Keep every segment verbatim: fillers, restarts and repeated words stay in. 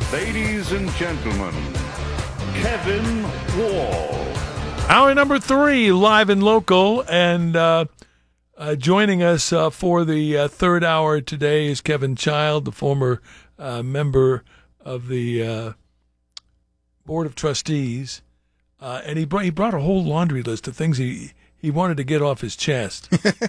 Ladies and gentlemen, Kevin Wall. Hour number three, live and local, and uh, uh, joining us uh, for the uh, third hour today is Kevin Child, the former uh, member of the uh, Board of Trustees, uh, and he brought he brought a whole laundry list of things he he wanted to get off his chest.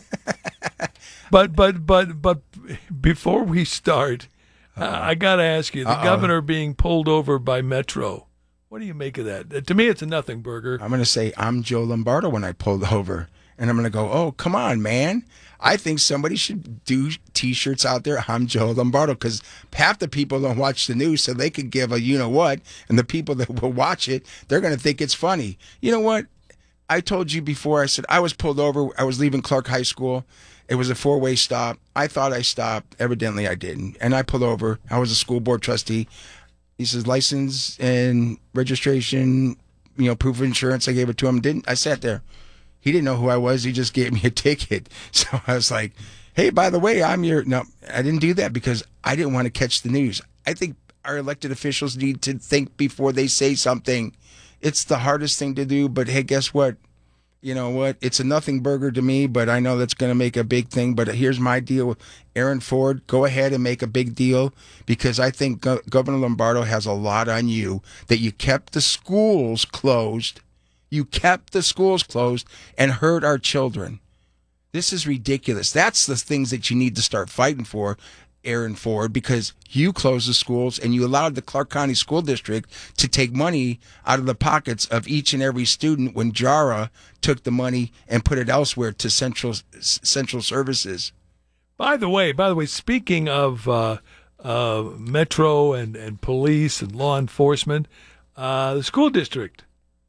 but but but but before we start, uh, I got to ask you: the Uh-oh. governor being pulled over by Metro. What do you make of that? Uh, To me, it's a nothing burger. I'm going to say I'm Joe Lombardo when I pulled over. And I'm going to go, oh, come on, man. I think somebody should do T-shirts out there. I'm Joe Lombardo, because half the people don't watch the news, so they could give a you-know-what. And the people that will watch it, they're going to think it's funny. You know what? I told you before, I said I was pulled over. I was leaving Clark High School. It was a four-way stop. I thought I stopped. Evidently, I didn't. And I pulled over. I was a school board trustee. He says, license and registration, you know, proof of insurance. I gave it to him. Didn't I sat there. He didn't know who I was. He just gave me a ticket. So I was like, hey, by the way, I'm your... No, I didn't do that because I didn't want to catch the news. I think our elected officials need to think before they say something. It's the hardest thing to do, but hey, guess what? You know what? It's a nothing burger to me, but I know that's going to make a big thing. But here's my deal with Aaron Ford. Go ahead and make a big deal, because I think Go- Governor Lombardo has a lot on you that you kept the schools closed. You kept the schools closed and hurt our children. This is ridiculous. That's the things that you need to start fighting for, Aaron Ford, because you closed the schools and you allowed the Clark County School District to take money out of the pockets of each and every student when JARA took the money and put it elsewhere to central central services. By the way, by the way, speaking of uh, uh, Metro and, and police and law enforcement, uh, the school district,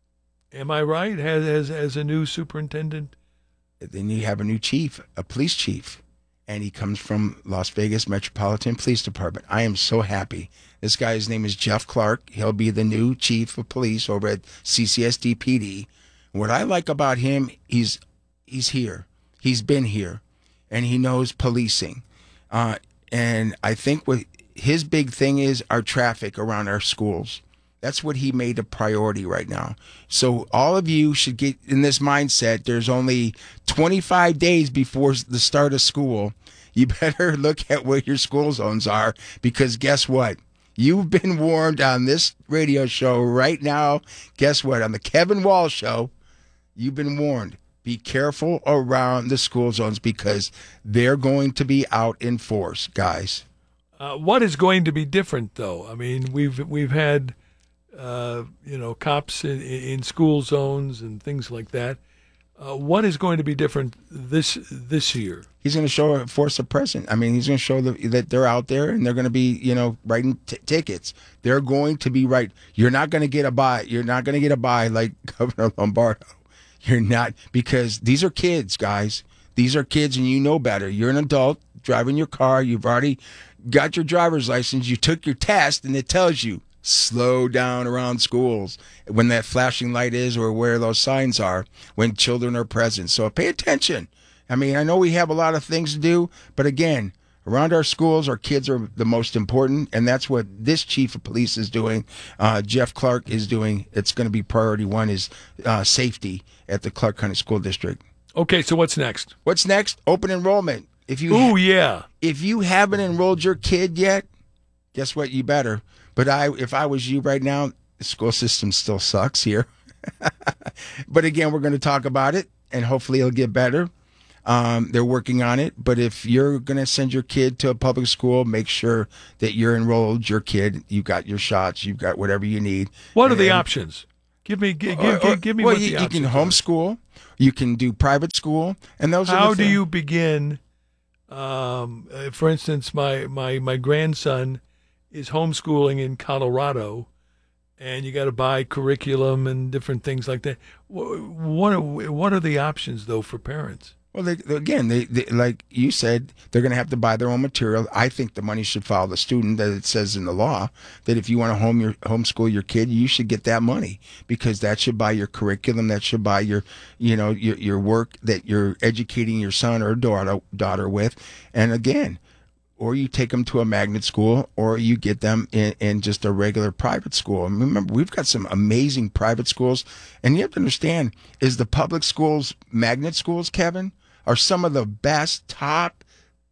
am I right, has, has, has a new superintendent? Then you have a new chief, a police chief, and he comes from Las Vegas Metropolitan Police Department. I am so happy. This guy's name is Jeff Clark. He'll be the new chief of police over at C C S D P D. What I like about him, he's he's here. He's been here, and he knows policing. Uh, and I think what his big thing is our traffic around our schools. That's what he made a priority right now. So all of you should get in this mindset. There's only twenty-five days before the start of school. You better look at where your school zones are, because guess what? You've been warned on this radio show right now. Guess what? On the Kevin Wall Show, you've been warned. Be careful around the school zones, because they're going to be out in force, guys. Uh, what is going to be different, though? I mean, we've we've had, uh, you know, cops in, in school zones and things like that. Uh, what is going to be different this this year? He's going to show a force of presence. I mean, he's going to show the, that they're out there and they're going to be, you know, writing t- tickets. They're going to be right. You're not going to get a buy. You're not going to get a buy like Governor Lombardo. You're not, because these are kids, guys. These are kids, and you know better. You're an adult driving your car. You've already got your driver's license. You took your test, and it tells you, slow down around schools when that flashing light is, or where those signs are when children are present. So pay attention. I mean, I know we have a lot of things to do, but again, around our schools, our kids are the most important, and that's what this chief of police is doing. Uh, Jeff Clark is doing. It's going to be priority one, is uh, safety at the Clark County School District. Okay, so what's next? What's next? Open enrollment. If you Oh, yeah. if you haven't enrolled your kid yet, guess what? You better. But I, if I was you right now, the school system still sucks here. But again, we're going to talk about it, and hopefully it'll get better. Um, they're working on it. But if you're going to send your kid to a public school, make sure that you're enrolled, your kid, you got your shots, you've got whatever you need. What are and, the options? Give me, give, or, give, give me well, what you, the you options can are. homeschool, you can do private school, and those are How the do things. you begin? Um, uh, for instance, my, my, my grandson is homeschooling in Colorado, and you got to buy curriculum and different things like that. What are, what are the options, though, for parents? Well, they, again, they, they like you said, they're going to have to buy their own material. I think the money should follow the student. That it says in the law that if you want to home your homeschool your kid, you should get that money, because that should buy your curriculum. That should buy your, you know, your your work that you're educating your son or daughter daughter with. And again, or you take them to a magnet school, or you get them in, in just a regular private school. And remember, we've got some amazing private schools, and you have to understand, is the public schools, magnet schools, Kevin, are some of the best, top,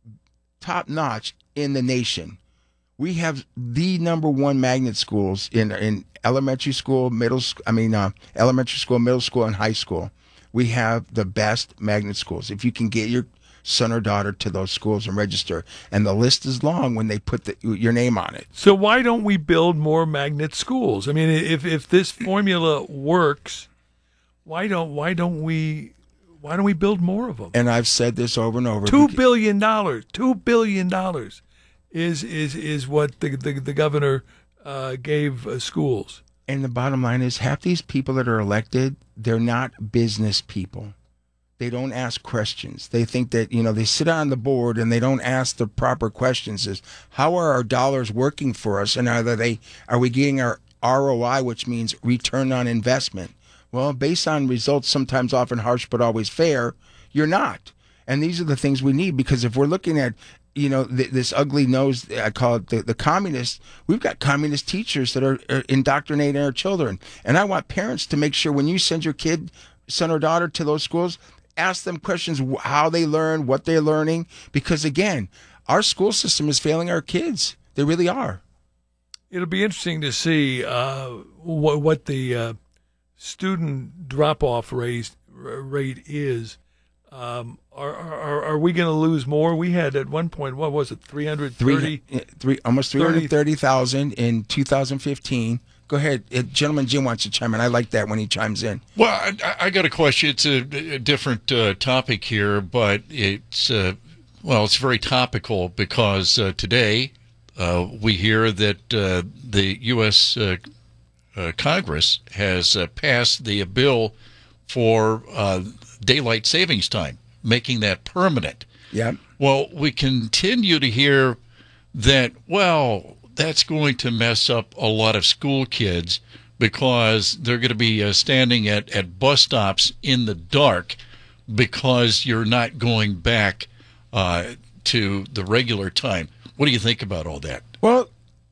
top notch in the nation. We have the number one magnet schools in in elementary school, middle school. I mean, uh, elementary school, middle school, and high school. We have the best magnet schools. If you can get your son or daughter to those schools and register, and the list is long when they put the, your name on it. So why don't we build more magnet schools? I mean, if if this formula works, why don't why don't we why don't we build more of them? And I've said this over and over. Two billion dollars. Two billion dollars. Is is is what the the, the governor uh, gave uh, schools. And the bottom line is, half these people that are elected, they're not business people. They don't ask questions. They think that, you know, they sit on the board and they don't ask the proper questions. Is how are our dollars working for us, and are they are we getting our R O I, which means return on investment? Well, based on results, sometimes often harsh but always fair, you're not. And these are the things we need, because if we're looking at, you know, th- this ugly nose, I call it the, the communists, we've got communist teachers that are, are indoctrinating our children. And I want parents to make sure when you send your kid, son or daughter to those schools, ask them questions, how they learn, what they're learning. Because, again, our school system is failing our kids. They really are. It'll be interesting to see uh, what, what the uh, student drop-off rate, rate is. Um, are, are are we going to lose more? We had at one point, what was it, three hundred thirty? Three, three, almost three hundred thirty thousand in two thousand fifteen. Go ahead. Uh, Gentleman Jim wants to chime in. I like that when he chimes in. Well, I, I got a question. It's a, a different uh, topic here, but it's, uh, well, it's very topical because uh, today uh, we hear that uh, the U S Uh, uh, Congress has uh, passed the bill for uh, daylight savings time, making that permanent. Yeah. Well, we continue to hear that, well, that's going to mess up a lot of school kids because they're going to be uh, standing at, at bus stops in the dark because you're not going back uh, to the regular time. What do you think about all that? Well,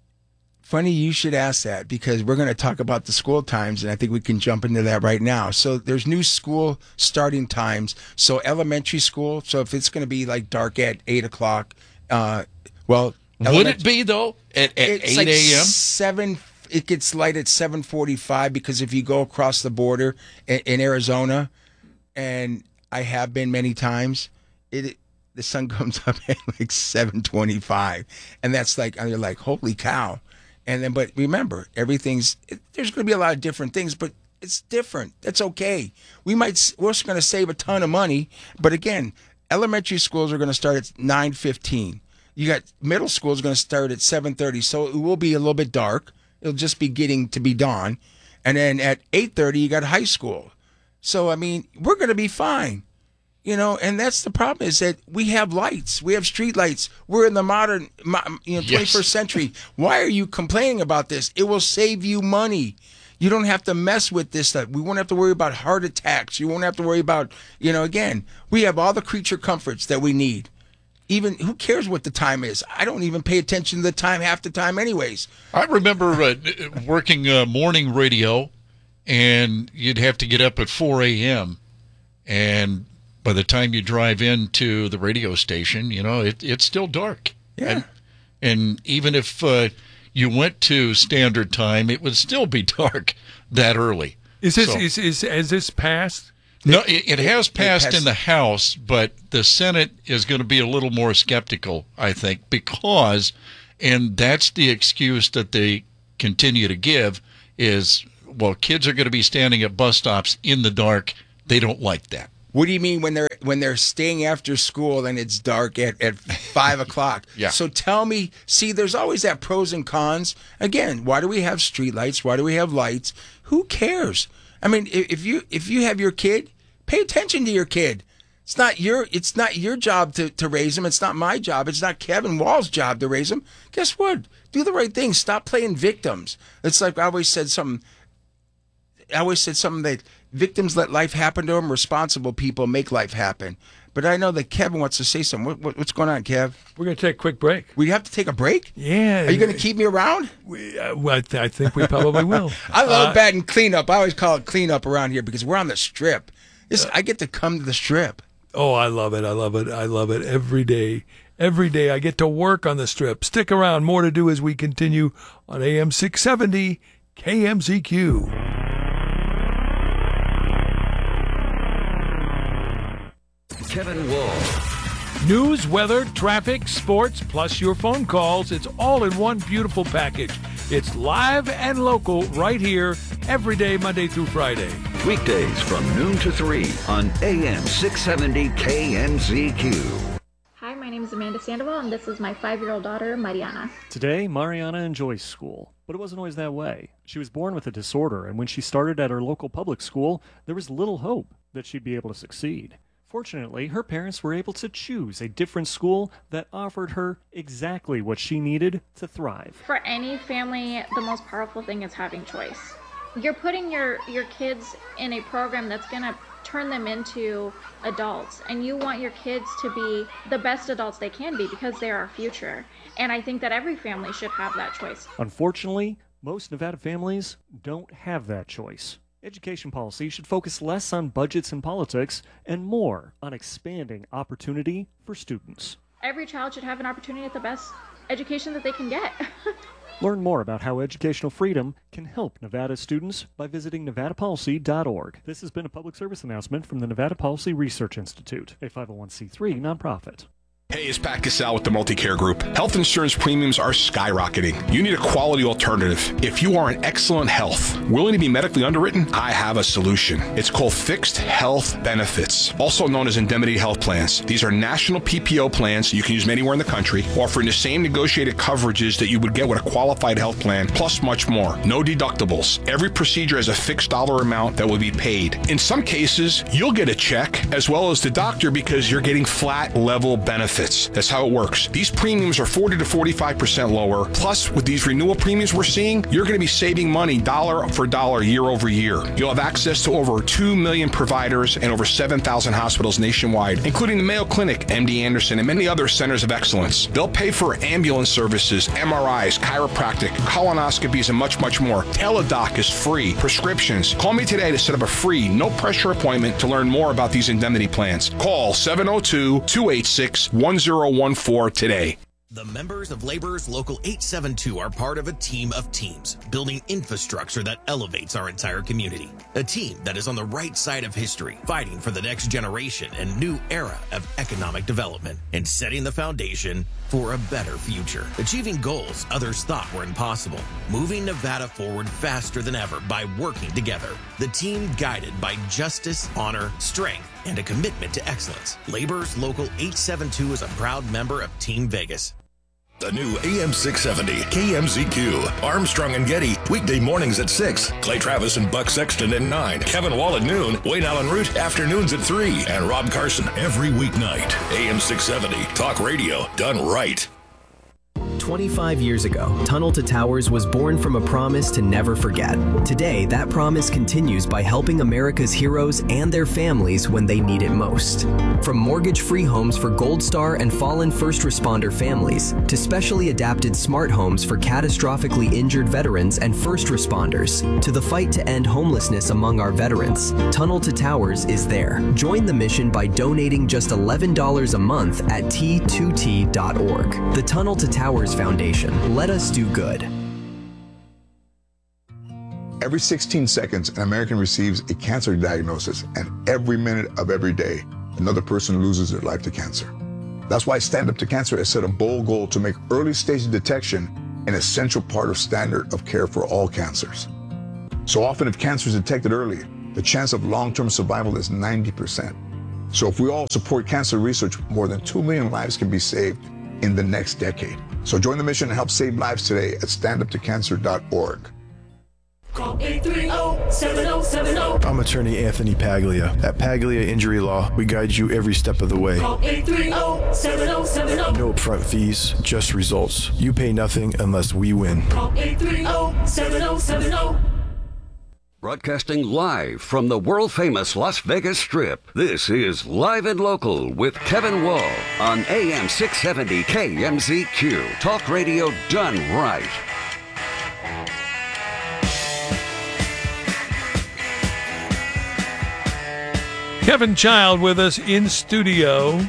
funny you should ask that, because we're going to talk about the school times, and I think we can jump into that right now. So there's new school starting times. So elementary school, so if it's going to be like dark at eight o'clock, uh, well... Would it be, though, at, at it's eight like a.m.? seven, it gets light at seven forty-five, because if you go across the border in, in Arizona, and I have been many times, it the sun comes up at like seven twenty-five, and that's like, and you're like, holy cow. And then, but remember, everything's, it, there's going to be a lot of different things, but it's different. That's okay. We might, we're going to save a ton of money, but again, elementary schools are going to start at nine fifteen. You got middle school is going to start at seven thirty, so it will be a little bit dark. It'll just be getting to be dawn. And then at eight thirty, you got high school. So, I mean, we're going to be fine. You know, and that's the problem, is that we have lights. We have street lights. We're in the modern, you know, twenty-first Yes. century. Why are you complaining about this? It will save you money. You don't have to mess with this stuff. We won't have to worry about heart attacks. You won't have to worry about, you know, again, we have all the creature comforts that we need. Even, who cares what the time is? I don't even pay attention to the time half the time anyways. I remember uh, working uh, morning radio, and you'd have to get up at four a.m., and by the time you drive into the radio station, you know, it, it's still dark. Yeah. And, and even if uh, you went to standard time, it would still be dark that early. Is this So- is, is has this passed? No, it, it has passed passed- in the House, but the Senate is going to be a little more skeptical, I think, because, and that's the excuse that they continue to give, is, well, kids are going to be standing at bus stops in the dark. They don't like that. What do you mean when they're when they're staying after school and it's dark at, at five o'clock? Yeah. So tell me, see, there's always that pros and cons. Again, why do we have street lights? Why do we have lights? Who cares? I mean, if if you if you have your kid, pay attention to your kid. It's not your it's not your job to, to raise him. It's not my job. It's not Kevin Wall's job to raise him. Guess what? Do the right thing. Stop playing victims. It's like I always said something. I always said something that victims let life happen to them. Responsible people make life happen. But I know that Kevin wants to say something. What, what, what's going on, Kev? We're going to take a quick break. We have to take a break? Yeah. Are you going to keep me around? We, uh, well, I, th- I think we probably will. I love uh, batting cleanup. I always call it cleanup around here because we're on the strip. This, I get to come to the strip. Oh, I love it. I love it. I love it every day. Every day I get to work on the strip. Stick around. More to do as we continue on A M six seventy K M Z Q. Kevin Wall. News, weather, traffic, sports, plus your phone calls. It's all in one beautiful package. It's live and local right here every day, Monday through Friday. Weekdays from noon to three on A M six seventy K M Z Q. Hi, my name is Amanda Sandoval, and this is my five-year-old daughter, Mariana. Today, Mariana enjoys school, but it wasn't always that way. She was born with a disorder, and when she started at her local public school, there was little hope that she'd be able to succeed. Fortunately, her parents were able to choose a different school that offered her exactly what she needed to thrive. For any family, the most powerful thing is having choice. You're putting your, your kids in a program that's going to turn them into adults, and you want your kids to be the best adults they can be because they're our future. And I think that every family should have that choice. Unfortunately, most Nevada families don't have that choice. Education policy should focus less on budgets and politics and more on expanding opportunity for students. Every child should have an opportunity at the best education that they can get. Learn more about how educational freedom can help Nevada students by visiting nevada policy dot org. This has been a public service announcement from the Nevada Policy Research Institute, a five oh one c three nonprofit. Hey, it's Pat Cassell with the Multicare Group. Health insurance premiums are skyrocketing. You need a quality alternative. If you are in excellent health, willing to be medically underwritten, I have a solution. It's called Fixed Health Benefits, also known as indemnity health plans. These are national P P O plans you can use anywhere in the country, offering the same negotiated coverages that you would get with a qualified health plan, plus much more. No deductibles. Every procedure has a fixed dollar amount that will be paid. In some cases, you'll get a check as well as the doctor because you're getting flat level benefits. That's how it works. These premiums are forty to forty-five percent lower. Plus, with these renewal premiums we're seeing, you're going to be saving money dollar for dollar year over year. You'll have access to over two million providers and over seven thousand hospitals nationwide, including the Mayo Clinic, M D Anderson, and many other centers of excellence. They'll pay for ambulance services, M R Is, chiropractic, colonoscopies, and much, much more. Teledoc is free. Prescriptions. Call me today to set up a free, no-pressure appointment to learn more about these indemnity plans. Call seven oh two, two eight six, one oh one four today. The members of Laborers Local eight seven two are part of a team of teams, building infrastructure that elevates our entire community. A team that is on the right side of history, fighting for the next generation and new era of economic development, and setting the foundation for a better future. Achieving goals others thought were impossible. Moving Nevada forward faster than ever by working together. The team guided by justice, honor, strength, and a commitment to excellence. Laborers Local eight seven two is a proud member of Team Vegas. The new A M six seventy K M Z Q. Armstrong and Getty, weekday mornings at six. Clay Travis and Buck Sexton at nine. Kevin Wall at noon. Wayne Allen Root, afternoons at three. And Rob Carson every weeknight. A M six seventy, talk radio done right. twenty-five years ago, Tunnel to Towers was born from a promise to never forget. Today, that promise continues by helping America's heroes and their families when they need it most. From mortgage-free homes for Gold Star and fallen first responder families, to specially adapted smart homes for catastrophically injured veterans and first responders, to the fight to end homelessness among our veterans, Tunnel to Towers is there. Join the mission by donating just eleven dollars a month at T two T dot org. The Tunnel to Towers Foundation. Let us do good. Every sixteen seconds, an American receives a cancer diagnosis, and every minute of every day, another person loses their life to cancer. That's why Stand Up to Cancer has set a bold goal to make early stage detection an essential part of standard of care for all cancers. So often, if cancer is detected early, the chance of long-term survival is ninety percent. So if we all support cancer research, more than two million lives can be saved in the next decade. So join the mission and help save lives today at stand up to cancer dot org. Call eight three zero, seven zero seven zero. I'm attorney Anthony Paglia. At Paglia Injury Law, we guide you every step of the way. Call eight three zero, seven zero seven zero. No upfront fees, just results. You pay nothing unless we win. Call eight three zero, seven zero seven zero. Broadcasting live from the world-famous Las Vegas Strip, this is Live and Local with Kevin Wall on A M six seventy K M Z Q. Talk radio done right. Kevin Child with us in studio.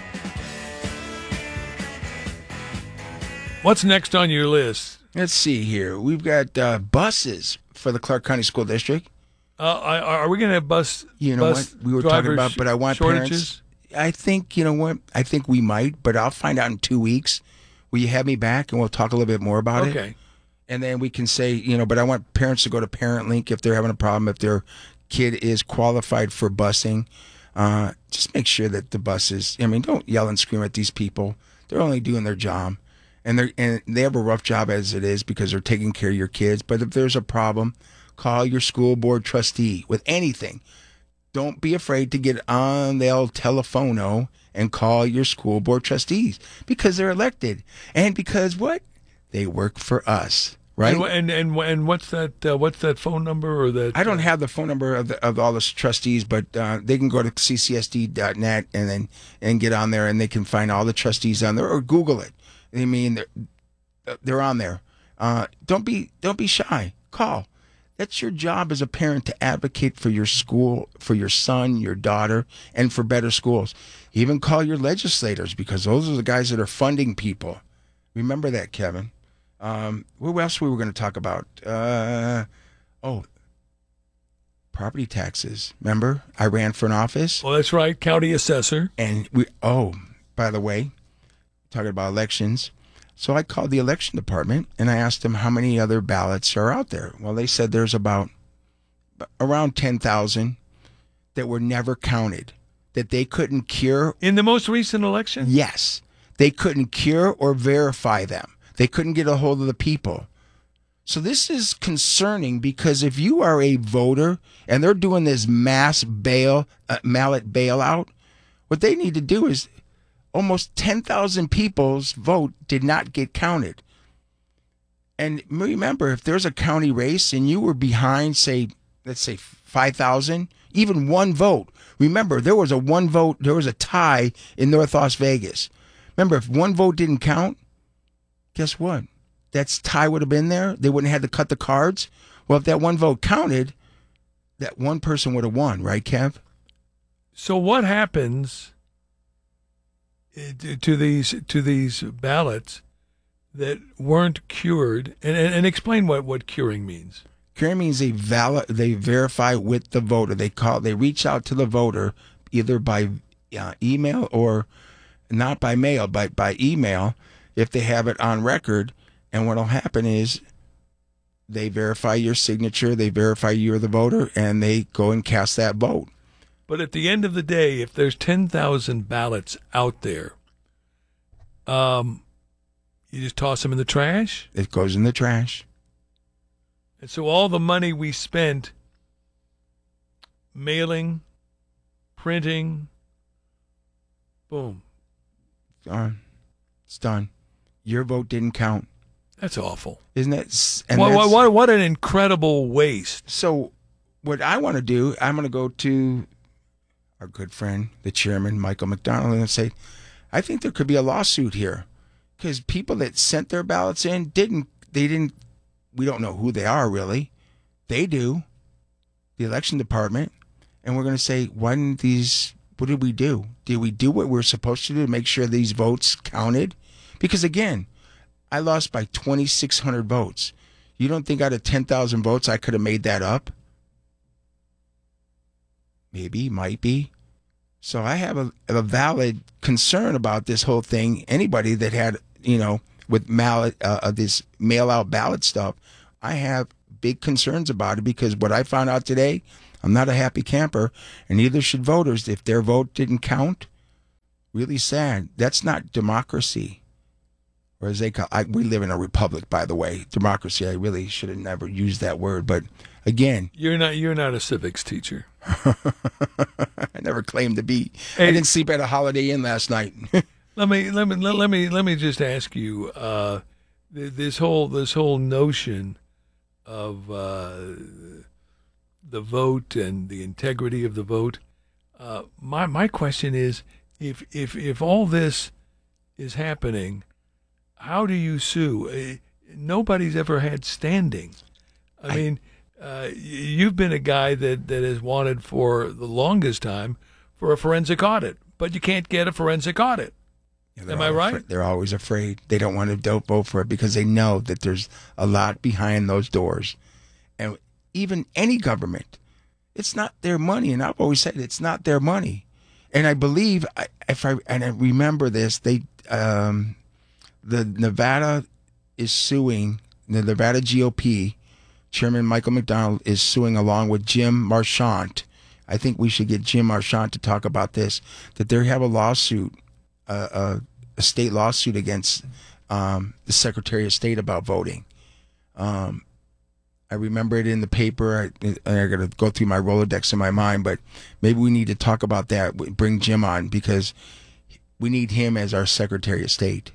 What's next on your list? Let's see here. We've got uh, buses for the Clark County School District. Uh, are are we going to have bus? You know bus what we were talking driver about, but I want shortages? parents. I think you know what I think we might, but I'll find out in two weeks. Will you have me back and we'll talk a little bit more about it? Okay. And then we can say, you know, but I want parents to go to ParentLink if they're having a problem, if their kid is qualified for busing. Uh, just make sure that the buses. I mean, don't yell and scream at these people. They're only doing their job. And they and they have a rough job as it is because they're taking care of your kids. But if there's a problem, call your school board trustee with anything. Don't be afraid to get on the old telephono and call your school board trustees because they're elected and because what? They work for us, right? And and and, and what's that? Uh, what's that phone number or that? I don't have the phone number of the, of all the trustees, but uh, they can go to c c s d dot net and then and get on there and they can find all the trustees on there or Google it. I mean, they're they're on there. Uh, don't be don't be shy. Call. That's your job as a parent to advocate for your school, for your son, your daughter, and for better schools. Even call your legislators because those are the guys that are funding people. Remember that, Kevin. Um, what else we were going to talk about? Uh, oh, property taxes. Remember, I ran for an office. Oh, that's right, county assessor. And we. Oh, by the way, talking about elections. So I called the election department and I asked them how many other ballots are out there. Well, they said there's about around ten thousand that were never counted, that they couldn't cure. In the most recent election? Yes. They couldn't cure or verify them. They couldn't get a hold of the people. So this is concerning because if you are a voter and they're doing this mass bail, uh, ballot bailout, what they need to do is almost ten thousand people's vote did not get counted. And remember, if there's a county race and you were behind, say, let's say five thousand, even one vote. Remember, there was a one vote, there was a tie in North Las Vegas. Remember, if one vote didn't count, guess what? That tie would have been there. They wouldn't have had to cut the cards. Well, if that one vote counted, that one person would have won, right, Kev? So what happens to these to these ballots that weren't cured? And, and, and explain what, what curing means. Curing means they valid, they verify with the voter. They call, they reach out to the voter either by uh, email or not by mail, but by email if they have it on record. And what will happen is they verify your signature, they verify you're the voter, and they go and cast that vote. But at the end of the day, if there's ten thousand ballots out there, um, you just toss them in the trash? It goes in the trash. And so all the money we spent mailing, printing, boom. Done. It's done. Your vote didn't count. That's awful. Isn't it? And what, what, what, what an incredible waste. So what I want to do, I'm going to go to our good friend, the chairman, Michael McDonald, and say, I think there could be a lawsuit here because people that sent their ballots in didn't, they didn't, we don't know who they are really. They do, the election department. And we're going to say, why didn't these, what did we do? Did we do what we were supposed to do to make sure these votes counted? Because again, I lost by twenty-six hundred votes. You don't think out of ten thousand votes I could have made that up? Maybe, might be. So I have a, a valid concern about this whole thing. Anybody that had, you know, with mallet, uh, this mail-out ballot stuff, I have big concerns about it because what I found out today, I'm not a happy camper, and neither should voters. If their vote didn't count, really sad. That's not democracy. Or as they call, I, we live in a republic, by the way. Democracy. I really should have never used that word, but again, you're not you're not a civics teacher. I never claimed to be. Hey, I didn't sleep at a Holiday Inn last night. let me let me let, let me let me just ask you uh, this whole this whole notion of uh, the vote and the integrity of the vote. Uh, my my question is, if if if all this is happening, how do you sue? Uh, nobody's ever had standing. I, I mean, uh, you've been a guy that, that has wanted for the longest time for a forensic audit, but you can't get a forensic audit. Yeah, Am I right? Afraid. They're always afraid. They don't want to vote for it because they know that there's a lot behind those doors. And even any government, it's not their money. And I've always said it's not their money. And I believe, if I and I remember this, they um, the Nevada is suing, the Nevada G O P, Chairman Michael McDonald is suing along with Jim Marchant. I think we should get Jim Marchant to talk about this, that they have a lawsuit, uh, a, a state lawsuit against um, the Secretary of State about voting. Um, I remember it in the paper. I, I got to go through my Rolodex in my mind, but maybe we need to talk about that, bring Jim on, because we need him as our Secretary of State.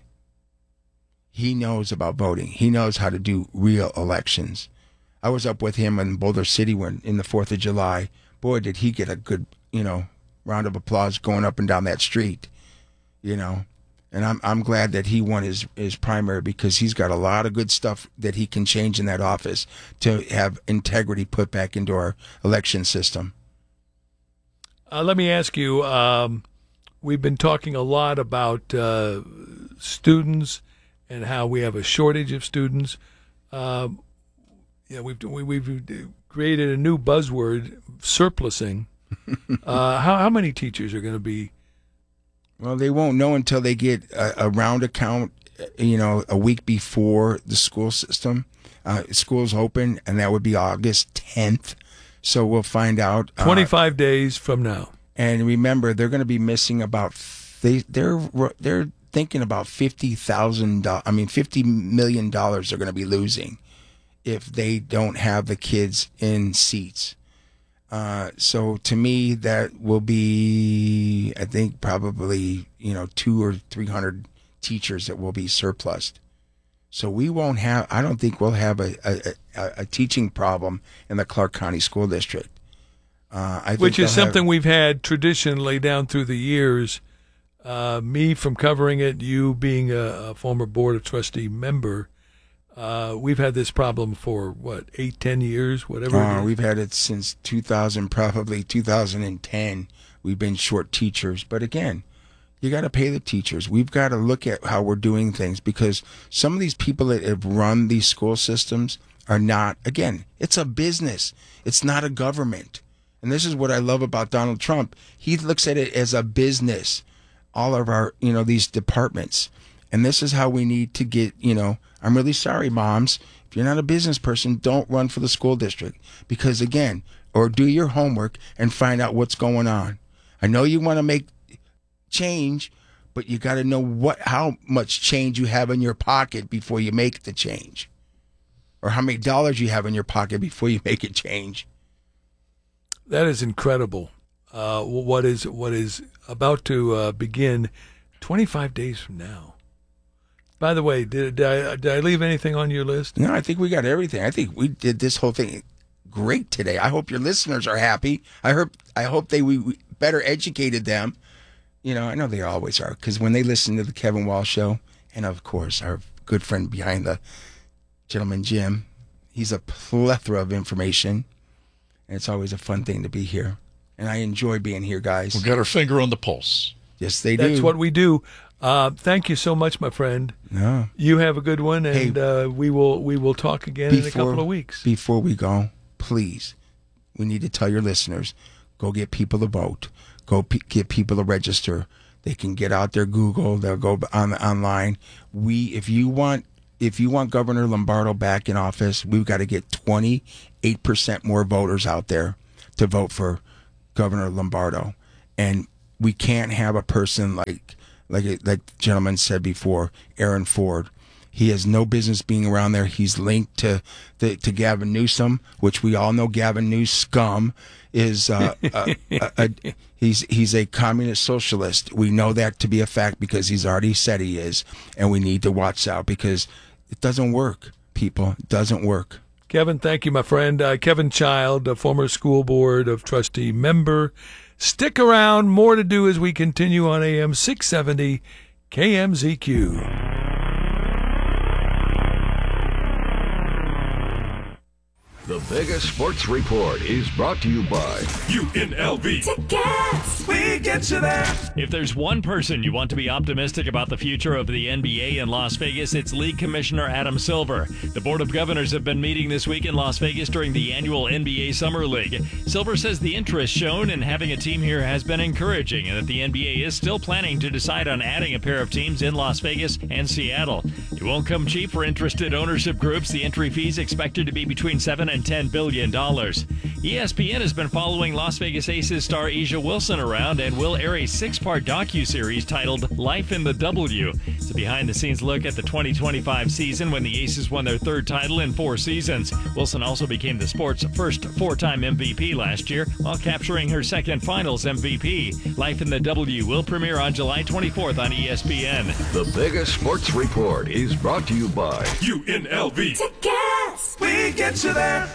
He knows about voting. He knows how to do real elections. I was up with him in Boulder City when in the fourth of July. Boy, did he get a good, you know, round of applause going up and down that street, you know. And I'm I'm glad that he won his, his primary, because he's got a lot of good stuff that he can change in that office to have integrity put back into our election system. Uh, let me ask you, um, we've been talking a lot about uh, students and how we have a shortage of students. Um, yeah, we've we, we've created a new buzzword, surplusing. uh, how how many teachers are going to be? Well, they won't know until they get a, a round account, you know, a week before the school system, uh, schools open, and that would be August tenth. So we'll find out. Uh, twenty-five days from now. And remember, they're going to be missing about, they, they're they're thinking about fifty thousand dollars, I mean, fifty million dollars they're going to be losing if they don't have the kids in seats. Uh, so to me, that will be, I think, probably, you know, two or three hundred teachers that will be surplused. So we won't have, I don't think we'll have a, a, a, a teaching problem in the Clark County School District. Uh, I think Which is they'll something have, we've had traditionally down through the years. Uh, me from covering it, you being a, a former Board of Trustee member. Uh, we've had this problem for, what, eight, ten years, whatever uh, it is? We've had it since two thousand, probably two thousand ten. We've been short teachers. But again, you got to pay the teachers. We've got to look at how we're doing things, because some of these people that have run these school systems are not, again, it's a business. It's not a government. And this is what I love about Donald Trump. He looks at it as a business, all of our, you know, these departments. And this is how we need to get, you know, I'm really sorry, moms. If you're not a business person, don't run for the school district. Because, again, or do your homework and find out what's going on. I know you want to make change, but you got to know what how much change you have in your pocket before you make the change. Or how many dollars you have in your pocket before you make a change. That is incredible. Uh, what is what is about to uh, begin twenty-five days from now. By the way, did, did, I, did I leave anything on your list? No, I think we got everything. I think we did this whole thing great today. I hope your listeners are happy. I hope I hope they we, we better educated them. You know, I know they always are, because when they listen to the Kevin Wall Show, and of course our good friend behind the gentleman Jim, he's a plethora of information, and it's always a fun thing to be here. And I enjoy being here, guys. We got our finger on the pulse. Yes, they do. That's what we do. Uh, thank you so much, my friend. No. You have a good one, and Hey, uh, we will we will talk again before, in a couple of weeks. Before we go, please, we need to tell your listeners, go get people to vote. Go p- get people to register. They can get out their Google. They'll go on online. We, if you want, if you want Governor Lombardo back in office, we've got to get twenty-eight percent more voters out there to vote for Governor Lombardo. And we can't have a person like, like, like the gentleman said before, Aaron Ford. He has no business being around there. He's linked to the, to Gavin Newsom, which we all know Gavin Newsom is uh, a, a, a, he's he's a communist socialist. We know that to be a fact because he's already said he is, and we need to watch out because it doesn't work, people. It doesn't work. Kevin, thank you, my friend. Uh, Kevin Child, a former school board of trustee member. Stick around. More to do as we continue on A M six seventy K M Z Q. The Vegas Sports Report is brought to you by U N L V. Tickets! We get you there. If there's one person you want to be optimistic about the future of the N B A in Las Vegas, it's League Commissioner Adam Silver. The Board of Governors have been meeting this week in Las Vegas during the annual N B A Summer League. Silver says the interest shown in having a team here has been encouraging and that the N B A is still planning to decide on adding a pair of teams in Las Vegas and Seattle. It won't come cheap for interested ownership groups. The entry fees expected to be between seven and ten billion dollars. E S P N has been following Las Vegas Aces star Asia Wilson around and will air a six-part docuseries titled Life in the W. It's a behind-the-scenes look at the twenty twenty-five season when the Aces won their third title in four seasons. Wilson also became the sport's first four-time M V P last year while capturing her second finals M V P. Life in the W will premiere on July twenty-fourth on E S P N. The Vegas Sports Report is brought to you by U N L V. Tickets! We get you there.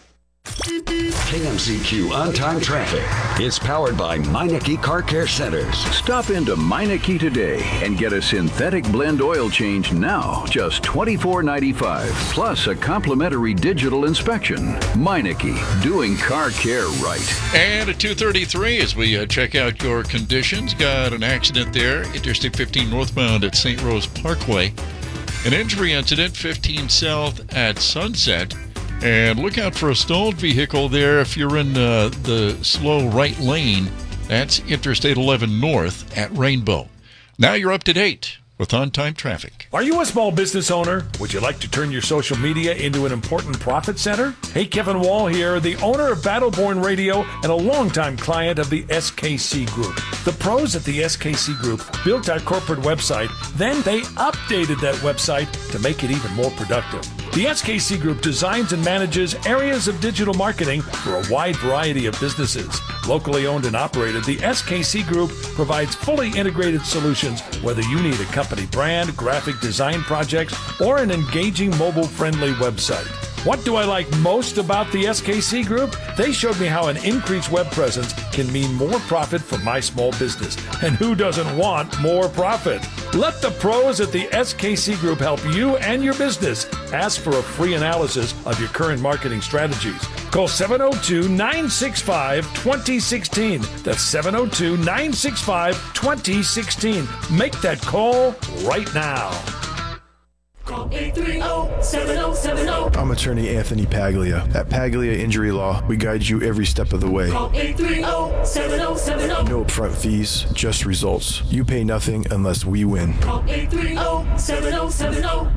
K M Z Q On Time Traffic is powered by Meineke Car Care Centers. Stop into Meineke today and get a synthetic blend oil change now, just twenty-four ninety-five, plus a complimentary digital inspection. Meineke, doing car care right. And at two thirty-three, as we uh, check out your conditions, got an accident there, Interstate fifteen northbound at Saint Rose Parkway. An injury incident, fifteen south at Sunset. And look out for a stalled vehicle there if you're in uh, the slow right lane. That's Interstate eleven north at Rainbow. Now you're up to date with on-time traffic. Are you a small business owner? Would you like to turn your social media into an important profit center? Hey, Kevin Wall here, the owner of Battleborn Radio and a longtime client of the S K C Group. The pros at the S K C Group built our corporate website, then they updated that website to make it even more productive. The S K C Group designs and manages areas of digital marketing for a wide variety of businesses. Locally owned and operated, the S K C Group provides fully integrated solutions whether you need a company brand, graphic design projects, or an engaging mobile-friendly website. What do I like most about the S K C Group? They showed me how an increased web presence can mean more profit for my small business. And who doesn't want more profit? Let the pros at the S K C Group help you and your business. Ask for a free analysis of your current marketing strategies. Call seven oh two, nine six five, two oh one six. That's seven oh two, nine six five, two oh one six. Make that call right now. Call eight three zero, seven zero seven zero. I'm attorney Anthony Paglia. At Paglia Injury Law, we guide you every step of the way. Call eight three zero, seven zero seven zero. No upfront fees, just results. You pay nothing unless we win. Call eight three zero, seven zero seven zero.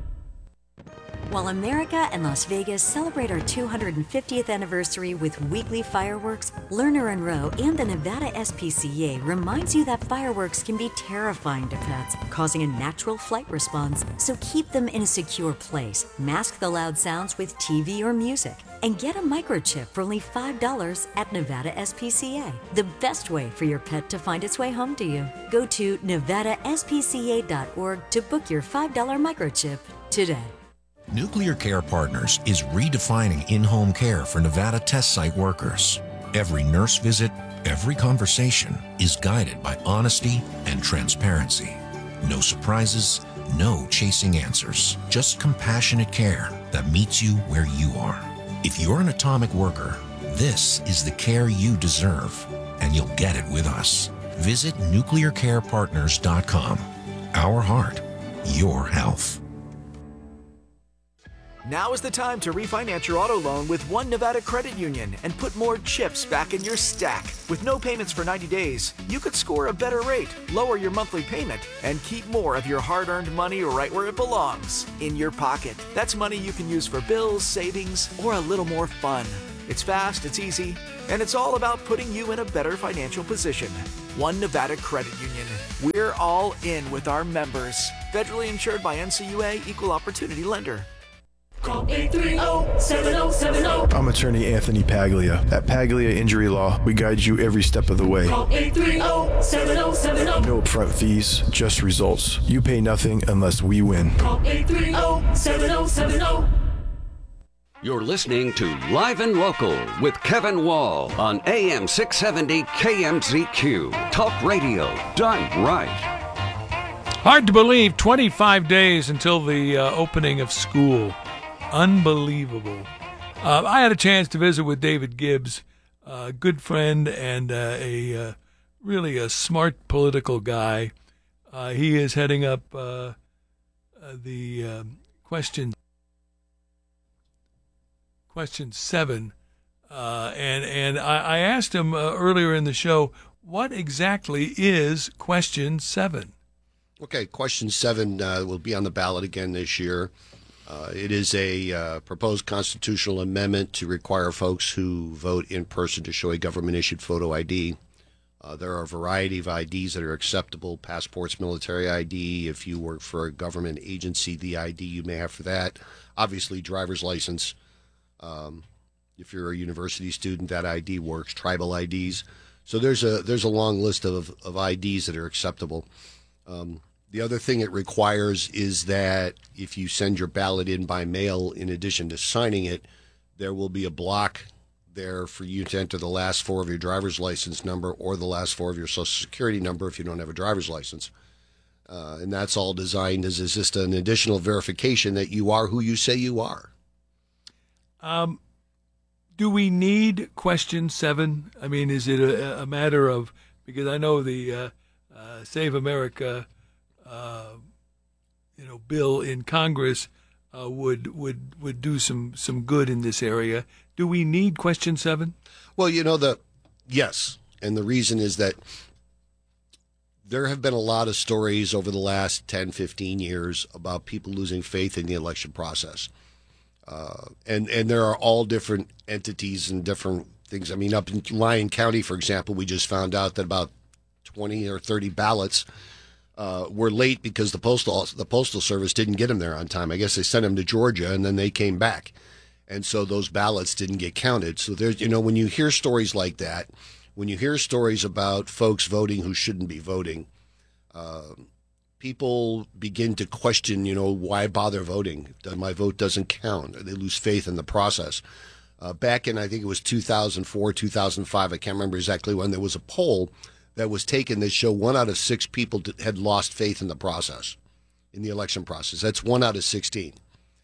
While America and Las Vegas celebrate our two hundred fiftieth anniversary with weekly fireworks, Lerner and Rowe and the Nevada S P C A reminds you that fireworks can be terrifying to pets, causing a natural flight response. So keep them in a secure place, mask the loud sounds with T V or music, and get a microchip for only five dollars at Nevada S P C A. The best way for your pet to find its way home to you. Go to nevada s p c a dot org to book your five dollar microchip today. Nuclear Care Partners is redefining in-home care for Nevada test site workers. Every nurse visit, every conversation is guided by honesty and transparency. No surprises, no chasing answers, just compassionate care that meets you where you are. If you're an atomic worker, this is the care you deserve, and you'll get it with us. Visit nuclear care partners dot com. Our heart, your health. Now is the time to refinance your auto loan with One Nevada Credit Union and put more chips back in your stack. With no payments for ninety days, you could score a better rate, lower your monthly payment, and keep more of your hard-earned money right where it belongs, in your pocket. That's money you can use for bills, savings, or a little more fun. It's fast, it's easy, and it's all about putting you in a better financial position. One Nevada Credit Union. We're all in with our members. Federally insured by N C U A, Equal Opportunity Lender. Call eight three zero, seven zero seven zero. I'm attorney Anthony Paglia. At Paglia Injury Law, we guide you every step of the way. Call eight three zero, seven zero seven zero. No upfront fees, just results. You pay nothing unless we win. Call eight three zero, seven zero seven zero. You're listening to Live and Local with Kevin Wall on A M six seventy K M Z Q. Talk radio done right. Hard to believe, twenty-five days until the uh, opening of school. Unbelievable. Uh, I had a chance to visit with David Gibbs, a good friend and uh, a uh, really a smart political guy. Uh, he is heading up uh, uh, the um, question question seven, uh, and and I, I asked him uh, earlier in the show, what exactly is question seven? Okay, question seven uh, will be on the ballot again this year. Uh, it is a uh, proposed constitutional amendment to require folks who vote in person to show a government-issued photo I D. Uh, there are a variety of I Ds that are acceptable: passports, military I D. If you work for a government agency, the I D you may have for that. Obviously, driver's license. Um, if you're a university student, that I D works. Tribal I Ds. So there's a there's a long list of, of I Ds that are acceptable. Um, the other thing it requires is that if you send your ballot in by mail, in addition to signing it, there will be a block there for you to enter the last four of your driver's license number or the last four of your Social Security number if you don't have a driver's license. Uh, and that's all designed as is just an additional verification that you are who you say you are. Um, do we need question seven? I mean, is it a, a matter of, because I know the uh, uh, Save America, uh, you know, bill in Congress uh, would would would do some some good in this area. Do we need question seven? Well, you know, the yes, and the reason is that there have been a lot of stories over the last ten, fifteen years about people losing faith in the election process. Uh, and, and there are all different entities and different things. I mean, up in Lyon County, for example, we just found out that about twenty or thirty ballots uh, were late because the postal the postal service didn't get them there on time. I guess they sent them to Georgia and then they came back, and so those ballots didn't get counted. So there's, you know, when you hear stories like that, when you hear stories about folks voting who shouldn't be voting, uh, people begin to question, you know, why bother voting? My vote doesn't count. They lose faith in the process. Uh, back in, I think it was two thousand four, two thousand five, I can't remember exactly when, there was a poll that was taken that showed one out of six people had lost faith in the process, in the election process. That's one out of sixteen.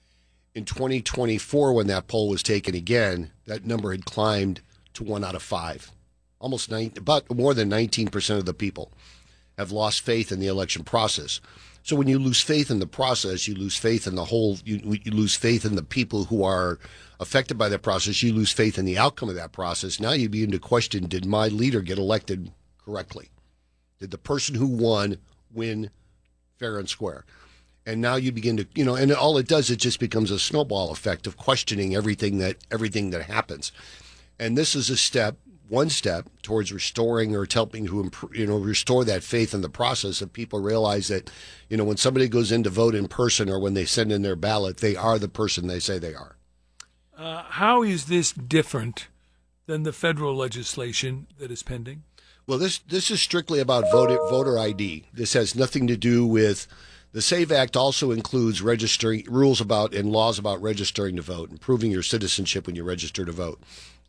In twenty twenty-four, when that poll was taken again, that number had climbed to one out of five. Almost nine, about more than nineteen percent of the people have lost faith in the election process. So when you lose faith in the process, you lose faith in the whole, you, you lose faith in the people who are affected by that process, you lose faith in the outcome of that process. Now you begin to question, did my leader get elected correctly? Did the person who won win fair and square? And now you begin to, you know, and all it does, it just becomes a snowball effect of questioning everything that everything that happens. And this is a step, one step towards restoring or helping to improve, you know, restore that faith in the process, that people realize that, you know, when somebody goes in to vote in person or when they send in their ballot, they are the person they say they are. Uh, how is this different than the federal legislation that is pending? Well, this this is strictly about voter voter I D. This has nothing to do with the SAVE Act. Also includes registering rules about and laws about registering to vote and proving your citizenship when you register to vote.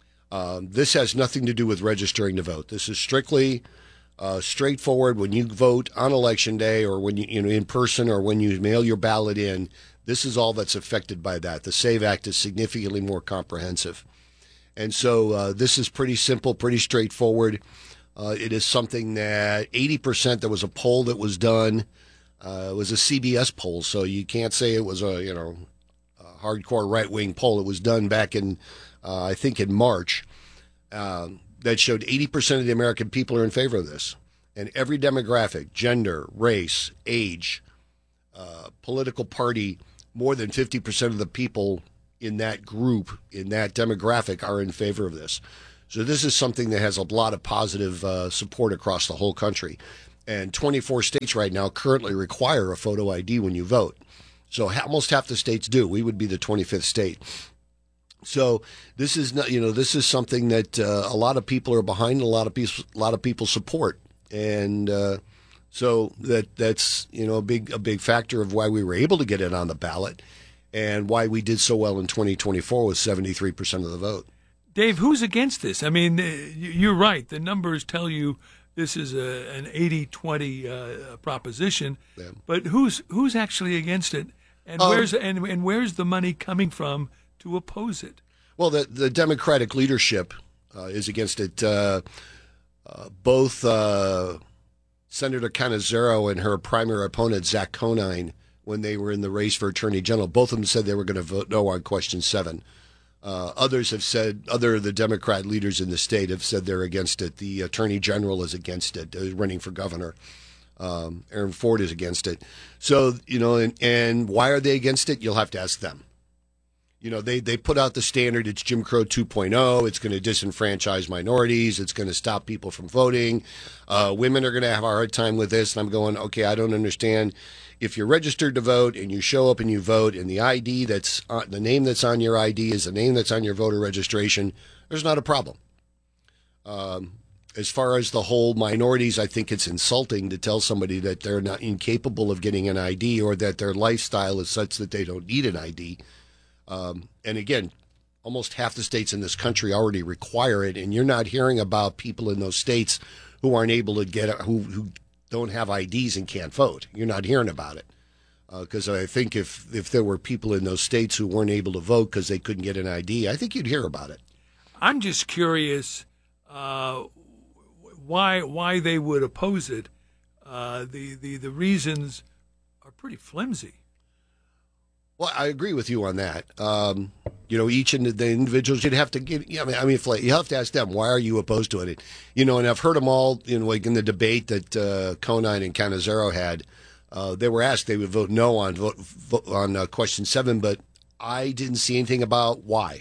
Um, this has nothing to do with registering to vote. This is strictly uh, straightforward. When you vote on election day, or when you, you know, in person, or when you mail your ballot in, this is all that's affected by that. The SAVE Act is significantly more comprehensive. And so uh, this is pretty simple, pretty straightforward. Uh, it is something that eighty percent, there was a poll that was done. Uh, it was a C B S poll, so you can't say it was a, you know, a hardcore right-wing poll. It was done back in Uh, I think in March, uh, that showed eighty percent of the American people are in favor of this. And every demographic, gender, race, age, uh, political party, more than fifty percent of the people in that group, in that demographic, are in favor of this. So this is something that has a lot of positive uh, support across the whole country. And twenty-four states right now currently require a photo I D when you vote. So almost half the states do. We would be the twenty-fifth state. So this is not, you know, this is something that uh, a lot of people are behind, and a lot of people, a lot of people support, and uh, so that that's, you know, a big a big factor of why we were able to get it on the ballot. and why we did so well in twenty twenty-four with seventy-three percent of the vote. Dave, who's against this? I mean, you're right. The numbers tell you this is a, an eighty twenty uh, proposition, yeah. But who's who's actually against it, and um, where's and, and where's the money coming from to oppose it? Well, the the Democratic leadership uh, is against it. Uh, uh, both uh, Senator Cannizzaro and her primary opponent Zach Conine, when they were in the race for Attorney General, both of them said they were going to vote no on question seven. Uh, others have said, other of the Democrat leaders in the state have said they're against it. The Attorney General is against it, uh, running for governor. Um, Aaron Ford is against it. So, you know, and, and why are they against it? You'll have to ask them. You know, they, they put out the standard, it's Jim Crow two point oh, it's going to disenfranchise minorities, it's going to stop people from voting. Uh, women are going to have a hard time with this. And I'm going, okay, I don't understand. If you're registered to vote and you show up and you vote and the I D that's on, the name that's on your I D is the name that's on your voter registration, there's not a problem. Um, as far as the whole minorities, I think it's insulting to tell somebody that they're not incapable of getting an I D or that their lifestyle is such that they don't need an I D. Um, and again, almost half the states in this country already require it, and you're not hearing about people in those states who aren't able to get who who. don't have I Ds and can't vote. You're not hearing about it. Because uh, I think if, if there were people in those states who weren't able to vote because they couldn't get an I D, I think you'd hear about it. I'm just curious uh, why why they would oppose it. Uh, the, the, the reasons are pretty flimsy. Well, I agree with you on that. Um, you know, each of the individuals, you'd have to get, I mean, I mean, if, like, you have to ask them, why are you opposed to it? You know, and I've heard them all, you know, like in the debate that uh, Conine and Cannizzaro had, uh, they were asked they would vote no on vote, vote on uh, question seven, but I didn't see anything about why.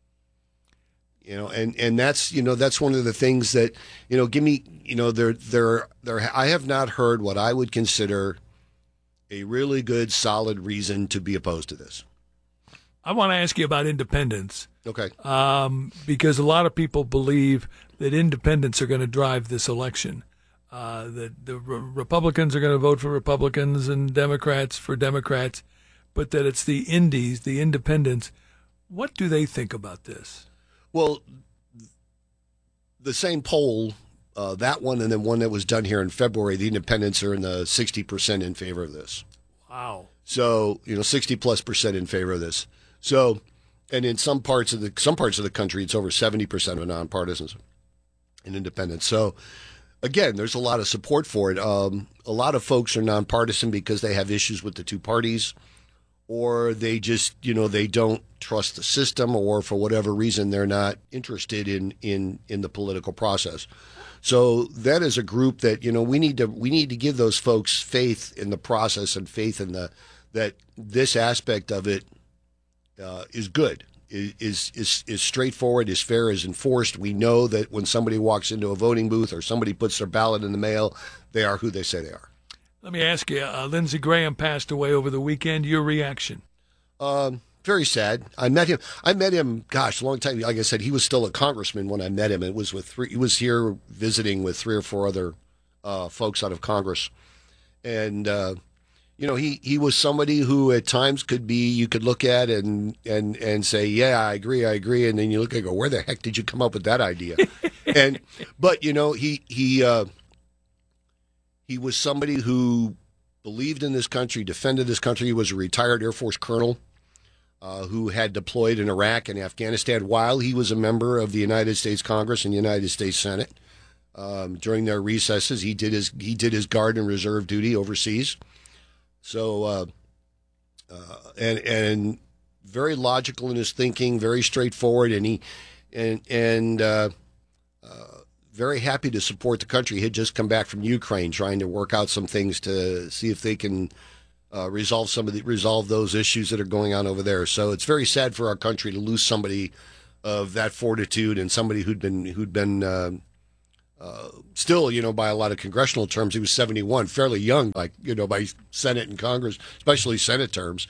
You know, and, and that's, you know, that's one of the things that, you know, give me, you know, there, there, there, I have not heard what I would consider a really good, solid reason to be opposed to this. I want to ask you about independents. Okay. Um, because a lot of people believe that independents are going to drive this election. Uh, that the re- Republicans are going to vote for Republicans and Democrats for Democrats, but that it's the indies, the independents. What do they think about this? Well, the same poll, uh, that one and then one that was done here in February, the independents are in the sixty percent in favor of this. Wow. So, you know, sixty plus percent in favor of this. So, and in some parts of the some parts of the country, it's over seventy percent of nonpartisans and independents. So, again, there's a lot of support for it. Um, a lot of folks are nonpartisan because they have issues with the two parties, or they just, you know, they don't trust the system, or for whatever reason, they're not interested in in in the political process. So that is a group that, you know, we need to we need to give those folks faith in the process and faith in the that this aspect of it uh, is good, is is is straightforward, is fair, is enforced. We know that when somebody walks into a voting booth or somebody puts their ballot in the mail, they are who they say they are. Let me ask you, uh, Lindsey Graham passed away over the weekend. Your reaction? Um, very sad. I met him. I met him. Gosh, a long time. Like I said, he was still a congressman when I met him. It was with three. He was here visiting with three or four other uh, folks out of Congress, and uh, you know, he, he was somebody who at times could be you could look at and and and say, yeah, I agree, I agree, and then you look and go, where the heck did you come up with that idea? and but you know, he he uh, he was somebody who believed in this country, defended this country. He was a retired Air Force colonel. Uh, who had deployed in Iraq and Afghanistan while he was a member of the United States Congress and United States Senate. Um, during their recesses, he did his he did his guard and reserve duty overseas. So, uh, uh, and and very logical in his thinking, very straightforward, and he and and uh, uh, very happy to support the country. He had just come back from Ukraine, trying to work out some things to see if they can. Uh, resolve some of the resolve those issues that are going on over there. So it's very sad for our country to lose somebody of that fortitude and somebody who'd been who'd been uh, uh, still, you know, by a lot of congressional terms, he was seventy-one, fairly young, like you know, by Senate and Congress, especially Senate terms.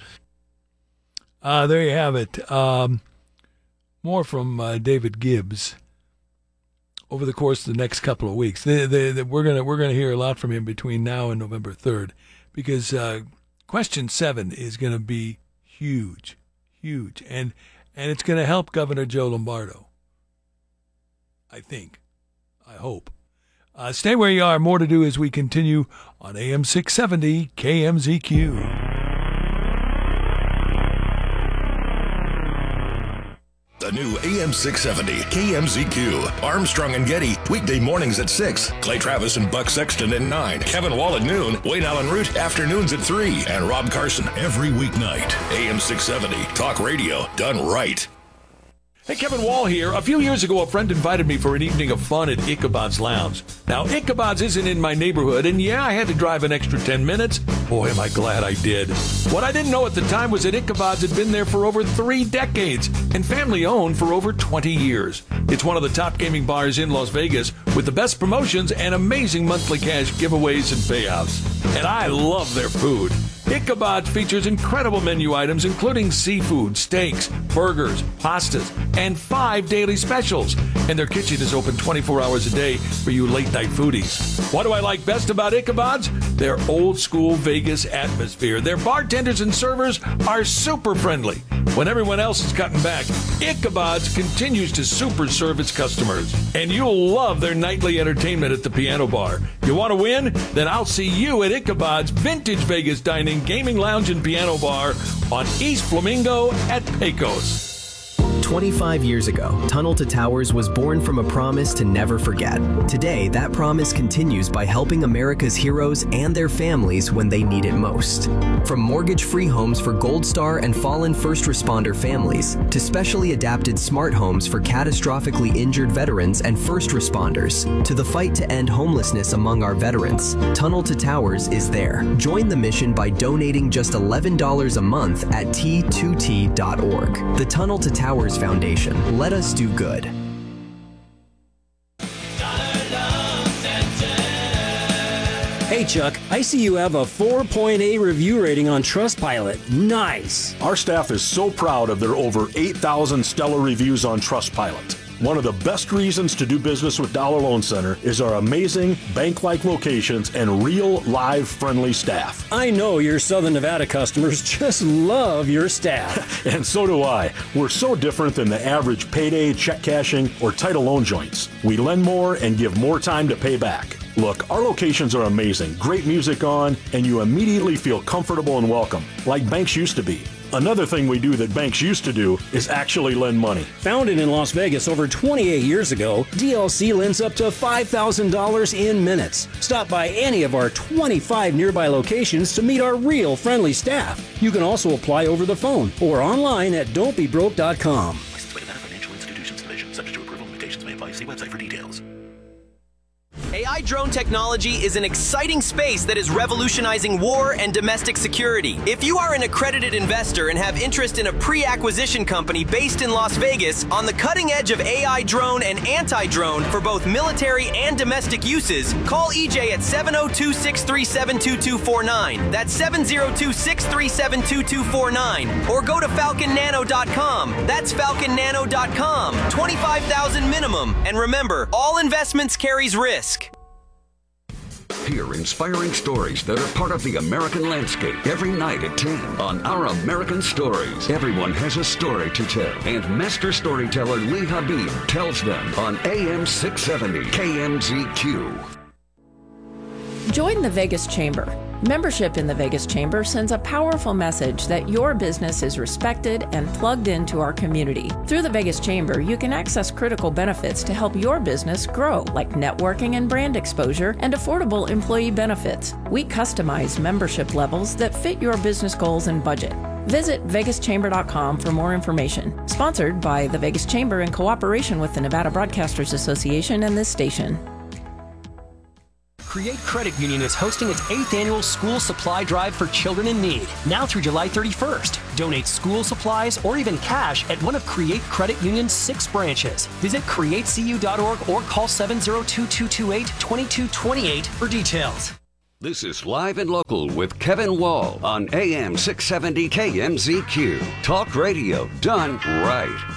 Uh, there you have it. Um, more from uh, David Gibbs over the course of the next couple of weeks. They, they, they, we're gonna we're gonna hear a lot from him between now and November third, because. Uh, Question seven is going to be huge, huge. And, and it's going to help Governor Joe Lombardo. I think. I hope. Uh, stay where you are. More to do as we continue on A M six seventy K M Z Q. The new A M six seventy K M Z Q. Armstrong and Getty, weekday mornings at six. Clay Travis and Buck Sexton at nine. Kevin Wall at noon. Wayne Allen Root, afternoons at three. And Rob Carson every weeknight. A M six seventy, talk radio done right. Hey, Kevin Wall here. A few years ago, a friend invited me for an evening of fun at Ichabod's Lounge. Now, Ichabod's isn't in my neighborhood, and yeah, I had to drive an extra ten minutes. Boy, am I glad I did. What I didn't know at the time was that Ichabod's had been there for over three decades and family-owned for over twenty years. It's one of the top gaming bars in Las Vegas with the best promotions and amazing monthly cash giveaways and payouts. And I love their food. Ichabod's features incredible menu items including seafood, steaks, burgers, pastas, and five daily specials. And their kitchen is open twenty-four hours a day for you late-night foodies. What do I like best about Ichabod's? Their old-school Vegas atmosphere. Their bartenders and servers are super friendly. When everyone else is cutting back, Ichabod's continues to super serve its customers. And you'll love their nightly entertainment at the piano bar. You want to win? Then I'll see you at Ichabod's Vintage Vegas Dining, Gaming Lounge, and Piano Bar on East Flamingo at Pecos. twenty-five years ago, Tunnel to Towers was born from a promise to never forget. Today, that promise continues by helping America's heroes and their families when they need it most. From mortgage-free homes for Gold Star and fallen first responder families, to specially adapted smart homes for catastrophically injured veterans and first responders, to the fight to end homelessness among our veterans, Tunnel to Towers is there. Join the mission by donating just eleven dollars a month at T two T dot org. The Tunnel to Towers Foundation. Let us do good. Hey Chuck, I see you have a four point eight review rating on Trustpilot. Nice! Our staff is so proud of their over eight thousand stellar reviews on Trustpilot. One of the best reasons to do business with Dollar Loan Center is our amazing bank-like locations and real, live, friendly staff. I know your Southern Nevada customers just love your staff. And so do I. We're so different than the average payday, check cashing, or title loan joints. We lend more and give more time to pay back. Look, our locations are amazing, great music on, and you immediately feel comfortable and welcome, like banks used to be. Another thing we do that banks used to do is actually lend money. Founded in Las Vegas over twenty-eight years ago, D L C lends up to five thousand dollars in minutes. Stop by any of our twenty-five nearby locations to meet our real friendly staff. You can also apply over the phone or online at don't be broke dot com. Licensed by Nevada Financial Institutions Division. Subject to approval. Limitations may apply. See website for details. A I drone technology is an exciting space that is revolutionizing war and domestic security. If you are an accredited investor and have interest in a pre-acquisition company based in Las Vegas on the cutting edge of A I drone and anti-drone for both military and domestic uses, call E J at seven oh two, six three seven, two two four nine. That's seven oh two, six three seven, two two four nine. Or go to falcon nano dot com. That's falcon nano dot com. twenty-five thousand minimum. And remember, all investments carries risk. Hear inspiring stories that are part of the American landscape every night at ten on Our American Stories. Everyone has a story to tell, and master storyteller Lee Habib tells them on A M six seventy K M Z Q. Join the Vegas Chamber. Membership in the Vegas Chamber sends a powerful message that your business is respected and plugged into our community. Through the Vegas Chamber, you can access critical benefits to help your business grow, like networking and brand exposure and affordable employee benefits. We customize membership levels that fit your business goals and budget. Visit vegas chamber dot com for more information. Sponsored by the Vegas Chamber in cooperation with the Nevada Broadcasters Association and this station. Create Credit Union is hosting its eighth annual school supply drive for children in need, now through July thirty-first. Donate school supplies or even cash at one of Create Credit Union's six branches. Visit create c u dot org or call seven oh two, two two eight, two two two eight for details. This is Live and Local with Kevin Wall on A M six seventy K M Z Q. Talk radio done right.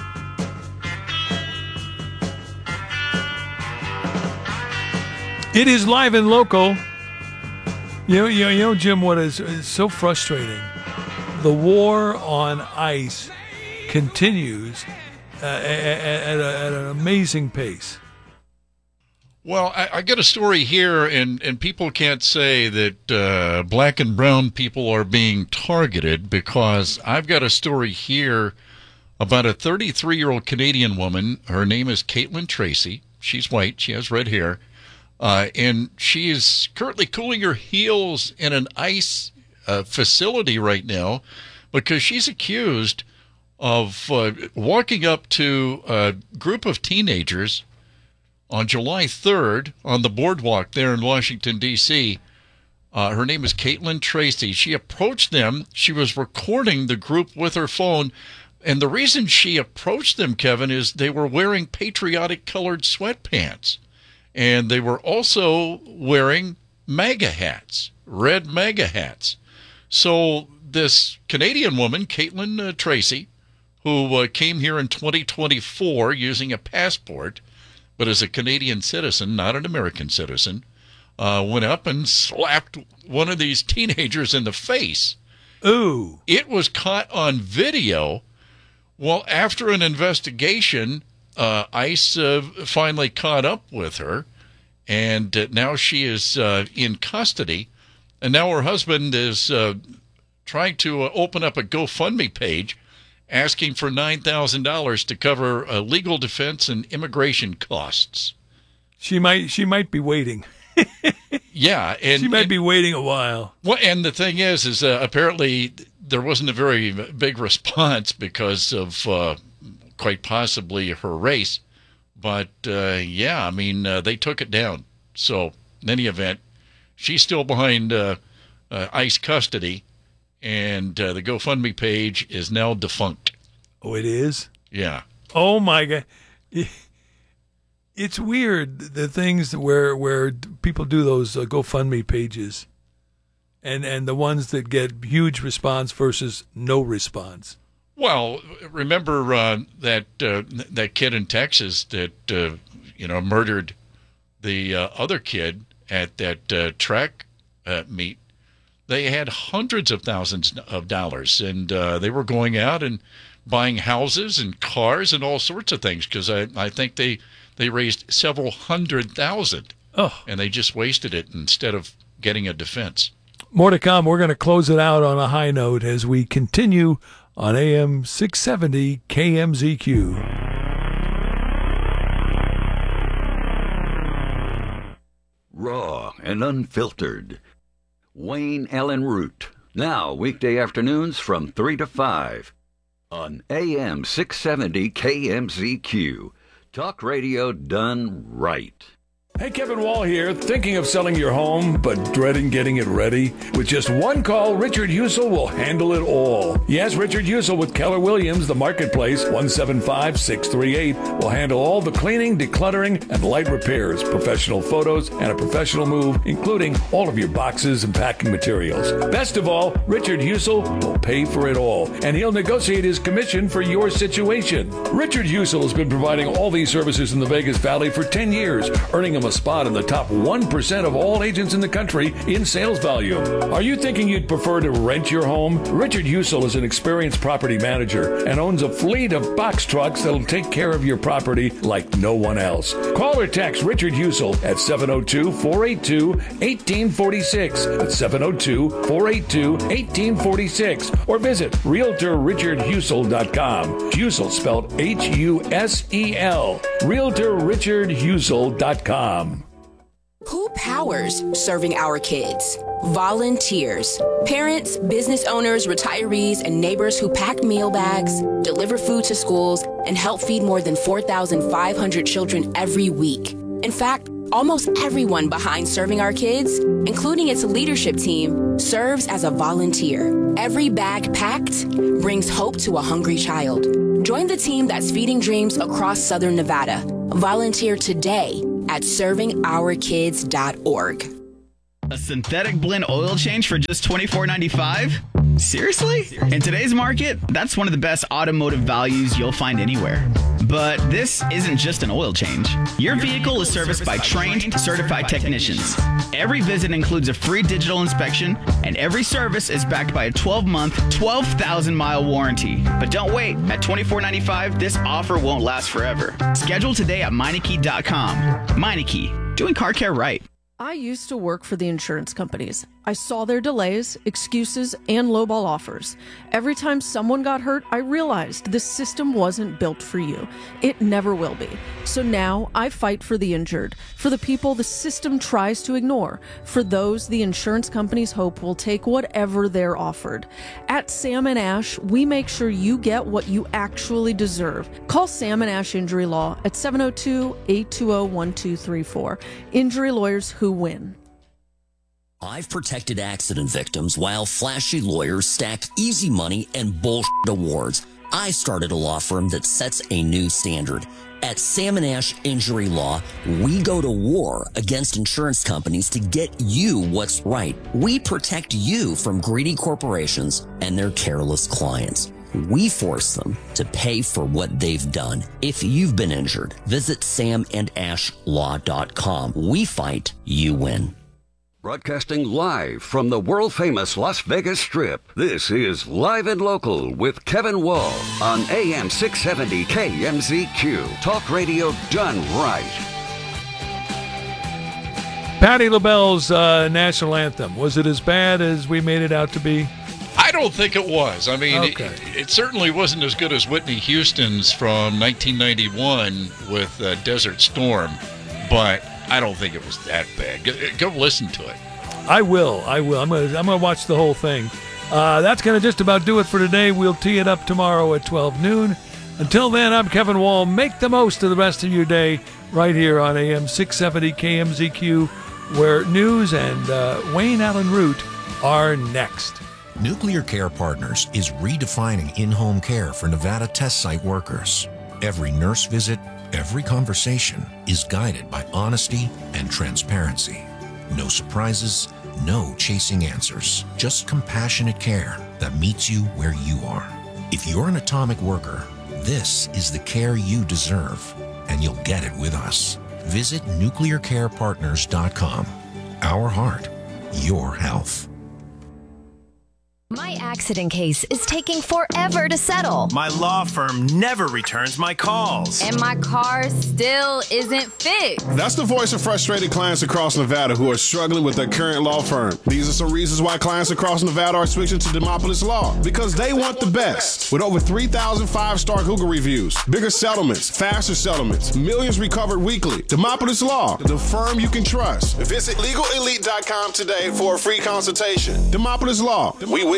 It is Live and Local. You know, you know, you know Jim, what is, is so frustrating the war on ICE continues uh, at, at, a, at an amazing pace. Well, I, I got a story here, and, and people can't say that uh, black and brown people are being targeted, because I've got a story here about a thirty-three-year-old Canadian woman. Her name is Caitlin Tracy. She's white. She has red hair. Uh, and she is currently cooling her heels in an ICE uh, facility right now because she's accused of uh, walking up to a group of teenagers on July third on the boardwalk there in Washington, D C Uh, her name is Caitlin Tracy. She approached them. She was recording the group with her phone. And the reason she approached them, Kevin, is they were wearing patriotic-colored sweatpants. And they were also wearing MAGA hats, red MAGA hats. So this Canadian woman, Caitlin uh, Tracy, who uh, came here in twenty twenty-four using a passport, but as a Canadian citizen, not an American citizen, uh, went up and slapped one of these teenagers in the face. Ooh. It was caught on video. Well, after an investigation, uh, ICE uh, finally caught up with her, and uh, now she is uh, in custody. And now her husband is uh, trying to uh, open up a GoFundMe page, asking for nine thousand dollars to cover uh, legal defense and immigration costs. She might she might be waiting. Yeah, and she might and, be waiting a while. Well, and the thing is, is uh, apparently there wasn't a very big response because of uh, quite possibly her race. But uh, yeah, I mean, uh, they took it down. So in any event, she's still behind uh, uh, ICE custody, and uh, the GoFundMe page is now defunct. Oh, it is? Yeah. Oh my God. It's weird, the things where where people do those uh, GoFundMe pages, and and the ones that get huge response versus no response. Well, remember uh, that uh, that kid in Texas that uh, you know murdered the uh, other kid at that uh, track uh, meet? They had hundreds of thousands of dollars, and uh, they were going out and buying houses and cars and all sorts of things because I I think they. They raised several hundred thousand, oh. and they just wasted it instead of getting a defense. More to come. We're going to close it out on a high note as we continue on A M six seventy K M Z Q. Raw and unfiltered. Wayne Allen Root. Now, weekday afternoons from three to five on A M six seventy K M Z Q. Talk radio done right. Hey, Kevin Wall here. Thinking of selling your home, but dreading getting it ready? With just one call, Richard Husel will handle it all. Yes, Richard Husel with Keller Williams, the marketplace, one seven five, six three eight, will handle all the cleaning, decluttering, and light repairs, professional photos, and a professional move, including all of your boxes and packing materials. Best of all, Richard Husel will pay for it all, and he'll negotiate his commission for your situation. Richard Husel has been providing all these services in the Vegas Valley for ten years, earning him a spot in the top one percent of all agents in the country in sales volume. Are you thinking you'd prefer to rent your home? Richard Husel is an experienced property manager and owns a fleet of box trucks that'll take care of your property like no one else. Call or text Richard Husel at seven oh two, four eight two, one eight four six. That's seven oh two, four eight two, one eight four six. Or visit realtor richard husel dot com. Husel spelled H U S E L. realtor richard husel dot com. Who powers serving our kids? Volunteers. Parents, business owners, retirees, and neighbors who pack meal bags, deliver food to schools, and help feed more than four thousand five hundred children every week. In fact, almost everyone behind Serving Our Kids, including its leadership team, serves as a volunteer. Every bag packed brings hope to a hungry child. Join the team that's feeding dreams across Southern Nevada. Volunteer today at serving our kids dot org. A synthetic blend oil change for just twenty-four ninety-five? Seriously? In today's market, that's one of the best automotive values you'll find anywhere. But this isn't just an oil change. Your vehicle is serviced by trained, certified technicians. Every visit includes a free digital inspection, and every service is backed by a twelve-month, twelve thousand mile warranty. But don't wait. At twenty-four ninety-five, this offer won't last forever. Schedule today at Meineke dot com. Meineke, doing car care right. I used to work for the insurance companies. I saw their delays, excuses, and lowball offers. Every time someone got hurt, I realized this system wasn't built for you. It never will be. So now I fight for the injured, for the people the system tries to ignore, for those the insurance companies hope will take whatever they're offered. At Sam and Ash, we make sure you get what you actually deserve. Call Sam and Ash Injury Law at seven oh two, eight two oh, one two three four. Injury lawyers who win. I've protected accident victims while flashy lawyers stack easy money and bullshit awards. I started a law firm that sets a new standard. At Sam and Ash Injury Law, we go to war against insurance companies to get you what's right. We protect you from greedy corporations and their careless clients. We force them to pay for what they've done. If you've been injured, visit sam and ash law dot com. We fight, you win. Broadcasting live from the world-famous Las Vegas Strip, this is Live and Local with Kevin Wall on A M six seventy K M Z Q. Talk radio done right. Patti LaBelle's uh, national anthem, was it as bad as we made it out to be? I don't think it was. I mean, okay. it, it certainly wasn't as good as Whitney Houston's from nineteen ninety-one with uh, Desert Storm, but I don't think it was that bad. Go, go listen to it. I will. I will. I'm gonna. I'm gonna watch the whole thing. Uh, that's gonna just about do it for today. We'll tee it up tomorrow at twelve noon. Until then, I'm Kevin Wall. Make the most of the rest of your day right here on A M six seventy K M Z Q, where news and uh, Wayne Allen Root are next. Nuclear Care Partners is redefining in-home care for Nevada test site workers. Every nurse visit, every conversation is guided by honesty and transparency. No surprises, no chasing answers, just compassionate care that meets you where you are. If you're an atomic worker, this is the care you deserve, and you'll get it with us. Visit nuclear care partners dot com. Our heart, your health. My accident case is taking forever to settle. My law firm never returns my calls. And my car still isn't fixed. That's the voice of frustrated clients across Nevada who are struggling with their current law firm. These are some reasons why clients across Nevada are switching to Demopolis Law. Because they want the best. With over three thousand five-star Google reviews, bigger settlements, faster settlements, millions recovered weekly. Demopolis Law, the firm you can trust. Visit legal elite dot com today for a free consultation. Demopolis Law, we win.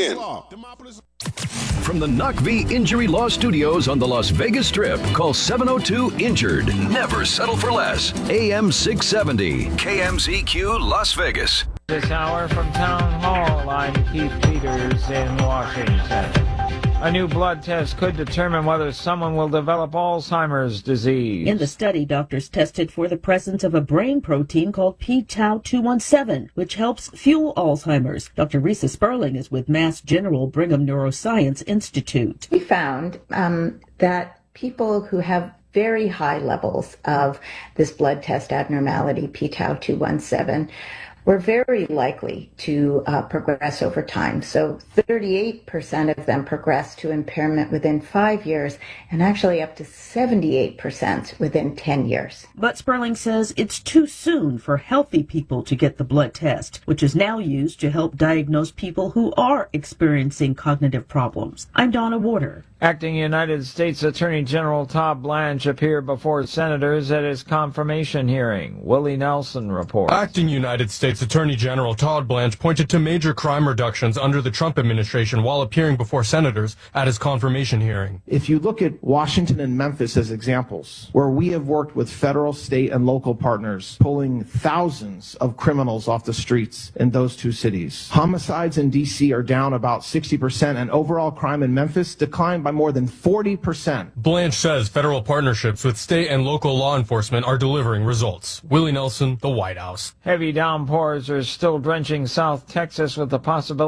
From the N U C V Injury Law Studios on the Las Vegas Strip, call seven oh two injured. Never settle for less. A M six seventy, K M Z Q, Las Vegas. This hour from Town Hall, I'm Keith Peters in Washington. A new blood test could determine whether someone will develop Alzheimer's disease. In the study, doctors tested for the presence of a brain protein called p tau two one seven, which helps fuel Alzheimer's. Doctor Risa Sperling is with Mass General Brigham Neuroscience Institute. We found um, that people who have very high levels of this blood test abnormality, p tau two one seven, were very likely to uh, progress over time. So thirty-eight percent of them progressed to impairment within five years, and actually up to seventy-eight percent within ten years. But Sperling says it's too soon for healthy people to get the blood test, which is now used to help diagnose people who are experiencing cognitive problems. I'm Donna Warder. Acting United States Attorney General Todd Blanche appeared before senators at his confirmation hearing. Willie Nelson reports. Acting United States Attorney General Todd Blanche pointed to major crime reductions under the Trump administration while appearing before senators at his confirmation hearing. If you look at Washington and Memphis as examples, where we have worked with federal, state, and local partners, pulling thousands of criminals off the streets in those two cities. Homicides in D C are down about sixty percent, and overall crime in Memphis declined by by more than forty percent. Blanche says federal partnerships with state and local law enforcement are delivering results. Willie Nelson, the White House. Heavy downpours are still drenching South Texas with the possibility